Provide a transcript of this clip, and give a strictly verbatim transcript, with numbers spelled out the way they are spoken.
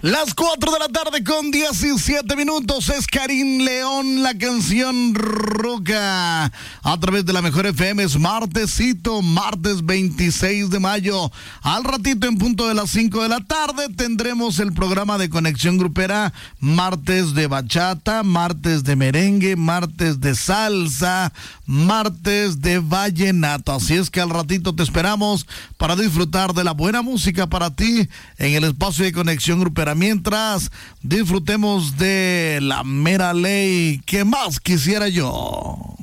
Las cuatro de la tarde con diecisiete minutos es Karim León, la canción Roca. A través de la Mejor F M es martesito, martes veintiséis de mayo. Al ratito en punto de las cinco de la tarde tendremos el programa de Conexión Grupera, martes de bachata, martes de merengue, martes de salsa, martes de vallenato. Así es que al ratito te esperamos para disfrutar de la buena música para ti en el espacio de Conexión Grupera. Mientras disfrutemos de la mera ley, ¿qué más quisiera yo?